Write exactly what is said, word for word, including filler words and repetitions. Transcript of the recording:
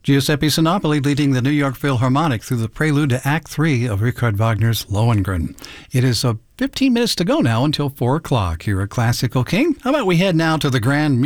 Giuseppe Sinopoli leading the New York Philharmonic through the prelude to Act Three of Richard Wagner's Lohengrin. It is uh, fifteen minutes to go now until four o'clock here at Classical King. How about we head now to the Grand